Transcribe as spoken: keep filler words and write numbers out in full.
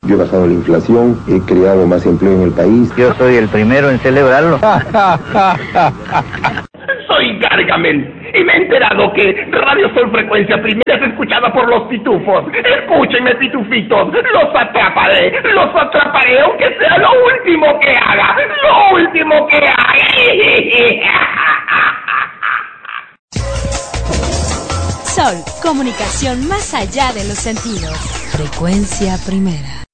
Yo he bajado la inflación, he creado más empleo en el país. Yo soy el primero en celebrarlo. Soy Gargamel y me he enterado que Radio Sol Frecuencia Primera es escuchada por los pitufos. Escúchenme, pitufitos, los atraparé, los atraparé aunque sea lo último que haga, lo último que haga. Sol, comunicación más allá de los sentidos. Frecuencia Primera.